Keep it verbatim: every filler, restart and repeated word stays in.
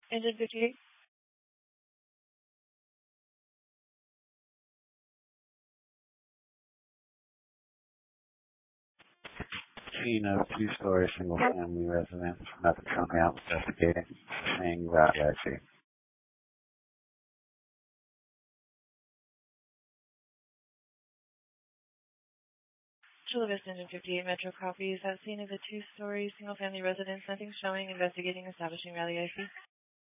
Engine fifty-eight. Scene of two-story single-family residence. Nothing coming out investigating. Saying rowdy I C. Chula Vista Engine fifty-eight Metro copies. That scene is a two-story single-family residence. Nothing showing. Investigating. Establishing rally I C.